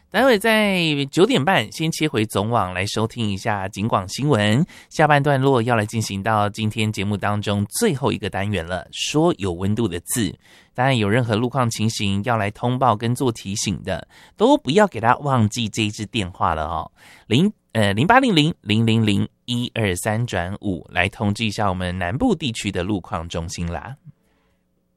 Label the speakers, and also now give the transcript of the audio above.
Speaker 1: 待会在9点半先切回总网来收听一下警广新闻，下半段落要来进行到今天节目当中最后一个单元了，说有温度的字。当然有任何路况情形要来通报跟做提醒的，都不要给他忘记这一支电话了哦，0800-000-123-5来通知一下我们南部地区的路况中心啦。